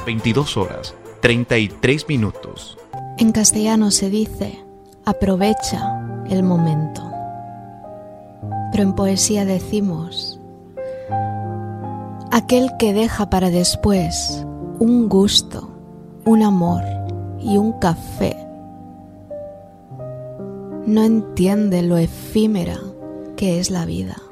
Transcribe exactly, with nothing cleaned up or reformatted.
veintidós horas, treinta y tres minutos. En castellano se dice, aprovecha el momento. Pero en poesía decimos, aquel que deja para después un gusto, un amor y un café, no entiende lo efímera que es la vida.